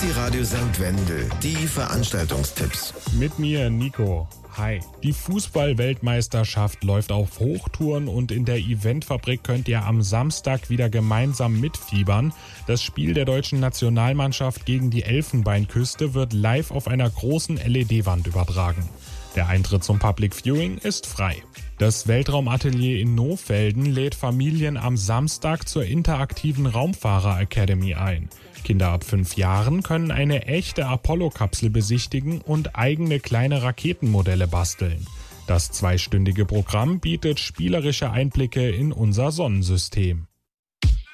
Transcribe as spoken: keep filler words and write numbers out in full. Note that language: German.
City Radio Sankt Wendel, die Veranstaltungstipps. Mit mir Nico. Hi. Die Fußball-Weltmeisterschaft läuft auf Hochtouren und in der Eventfabrik könnt ihr am Samstag wieder gemeinsam mitfiebern. Das Spiel der deutschen Nationalmannschaft gegen die Elfenbeinküste wird live auf einer großen L E D-Wand übertragen. Der Eintritt zum Public Viewing ist frei. Das Weltraumatelier in Nohfelden lädt Familien am Samstag zur interaktiven Raumfahrer Academy ein. Kinder ab fünf Jahren können eine echte Apollo-Kapsel besichtigen und eigene kleine Raketenmodelle basteln. Das zweistündige Programm bietet spielerische Einblicke in unser Sonnensystem.